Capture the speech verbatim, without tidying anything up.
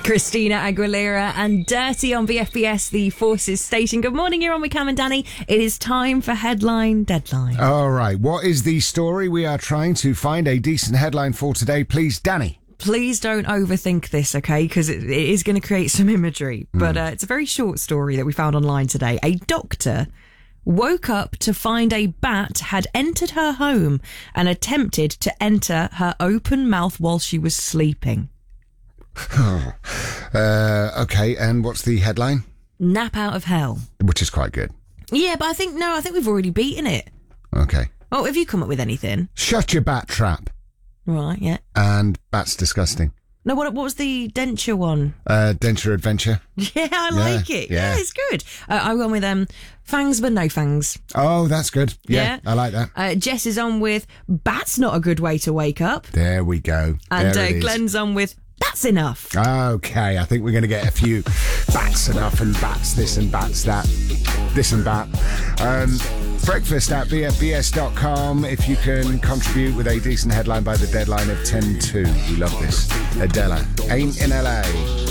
Christina Aguilera and Dirty on V F B S, the Forces station. Good morning, you're on with Cam and Danny. It is time for Headline Deadline. All right, what is the story we are trying to find a decent headline for today, please, Danny? Please don't overthink this, okay? Because it, it is going to create some imagery. Mm. But uh, it's a very short story that we found online today. A doctor woke up to find a bat had entered her home and attempted to enter her open mouth while she was sleeping. Oh. Uh, okay, and what's the headline? Nap out of hell. Which is quite good. Yeah, but I think, no, I think we've already beaten it. Okay. Oh, have you come up with anything? Shut your bat trap. Right, yeah. And bat's disgusting. No, what, what was the denture one? Uh, denture adventure. Yeah, I yeah, like it. Yeah, yeah it's good. Uh, I went with um, fangs but no fangs. Oh, that's good. Yeah, yeah. I like that. Uh, Jess is on with bat's not a good way to wake up. There we go. And uh, Glenn's on with that's enough. Okay, I think we're going to get a few bats enough and bats this and bats that. This and that. Um, breakfast at b f b s dot com if you can contribute with a decent headline by the deadline of ten two. We love this. Adela, Ain't in L A.